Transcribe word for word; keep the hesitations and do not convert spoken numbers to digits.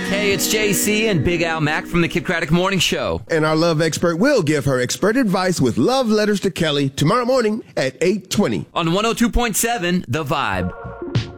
Hey, it's J C and Big Al Mack from the Kid Craddock Morning Show. And our love expert will give her expert advice with love letters to Kelly tomorrow morning at eight twenty. On one oh two point seven, The Vibe.